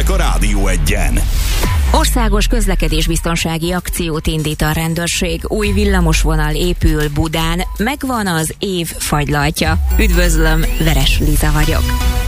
a Rádió Egyen. Országos közlekedésbiztonsági akciót indít a rendőrség. Új villamosvonal épül Budán, megvan az év fagylaltja. Üdvözlöm, Veres Liza vagyok.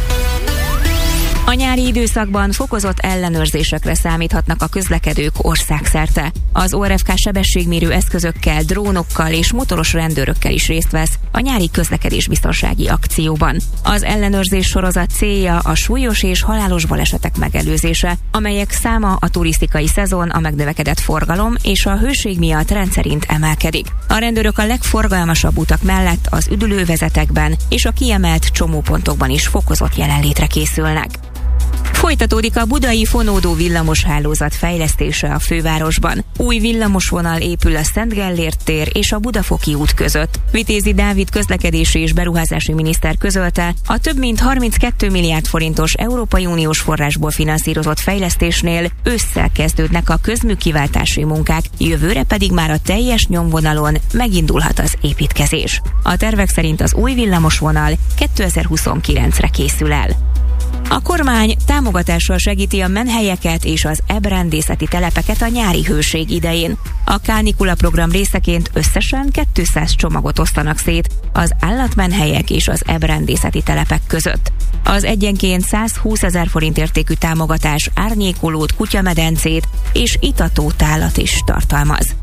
A nyári időszakban fokozott ellenőrzésekre számíthatnak a közlekedők országszerte. Az ORFK sebességmérő eszközökkel, drónokkal és motoros rendőrökkel is részt vesz a nyári közlekedésbiztonsági akcióban. Az ellenőrzés sorozat célja a súlyos és halálos balesetek megelőzése, amelyek száma a turisztikai szezon, a megnövekedett forgalom és a hőség miatt rendszerint emelkedik. A rendőrök a legforgalmasabb utak mellett az üdülővezetekben és a kiemelt csomópontokban is fokozott jelenlétre készülnek. Folytatódik a budai fonódó villamoshálózat fejlesztése a fővárosban. Új villamosvonal épül a Szent Gellért tér és a Budafoki út között. Vitézi Dávid közlekedési és beruházási miniszter közölte, a több mint 32 milliárd forintos Európai Uniós forrásból finanszírozott fejlesztésnél ősszel kezdődnek a közműkiváltási munkák, jövőre pedig már a teljes nyomvonalon megindulhat az építkezés. A tervek szerint az új villamosvonal 2029-re készül el. A kormány támogatással segíti a menhelyeket és az ebrendészeti telepeket a nyári hőség idején. A kánikula program részeként összesen 200 csomagot osztanak szét az állatmenhelyek és az ebrendészeti telepek között. Az egyenként 120 000 forint értékű támogatás árnyékolót, kutyamedencét és itatótálat is tartalmaz.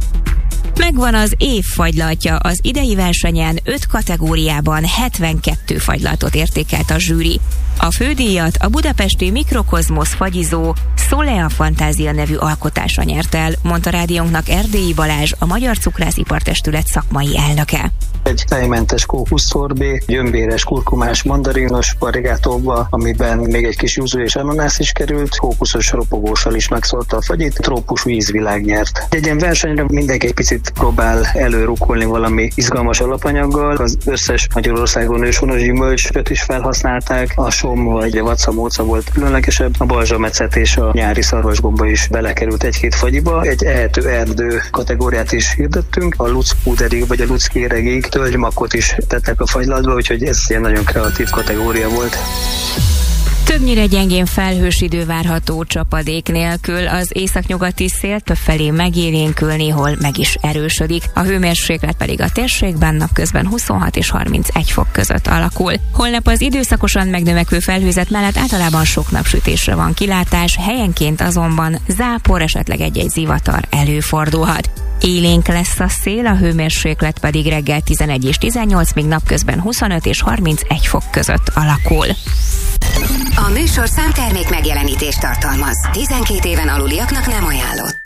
Megvan az év fagylaltja, az idei versenyen 5 kategóriában 72 fagylaltot értékelt a zsűri. A fődíjat a budapesti Mikrokozmosz fagyizó Szolea Fantázia nevű alkotása nyert el, mondta rádiónknak Erdélyi Balázs, a Magyar Cukrászipartestület szakmai elnöke. Egy tejmentes kókuszszorbé, gyömbéres, kurkumás, mandarinos varigátóba, amiben még egy kis yuzu és ananász is került, kókuszos ropogóssal is megszólta a fagyit, trópus vízvilág nyert. Egy ilyen versenyre mindenki egy picit próbál előrukkolni valami izgalmas alapanyaggal. Az összes Magyarországon őshonos gyümölcsöt is felhasználták, a som vagy a vacamóca volt különlegesebb, a balzsamecet és a nyári szarvasgomba is belekerült egy-két fagyiba. Egy ehető erdő kategóriát is hirdettünk, a luckpúderig vagy a luckkéregig tölgymakot is tettek a fagylaltba, úgyhogy ez ilyen nagyon kreatív kategória volt. Többnyire gyengén felhős idő várható, csapadék nélkül, az északnyugati szél többfelé megélénkül, néhol meg is erősödik. A hőmérséklet pedig a térségben napközben 26 és 31 fok között alakul. Holnap az időszakosan megnövekvő felhőzet mellett általában sok napsütésre van kilátás, helyenként azonban zápor, esetleg egy-egy zivatar előfordulhat. Élénk lesz a szél, a hőmérséklet pedig reggel 11 és 18, míg napközben 25 és 31 fok között alakul. A műsor számtermék megjelenítést tartalmaz. 12 éven aluliaknak nem ajánlott.